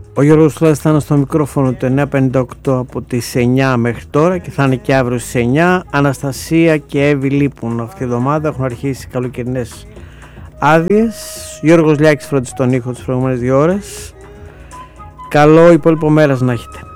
Ο Γιώργος Φλάς ήταν στο μικρόφωνο του 958 από τις 9 μέχρι τώρα και θα είναι και αύριο στις 9. Αναστασία και Εύη λείπουν αυτή τη εβδομάδα, έχουν αρχίσει καλοκαιρινές άδειες. Γιώργος Λιάκης φρόντισε τον ήχο τις προηγούμενες 2 ώρες. Καλό υπόλοιπο μέρας να έχετε.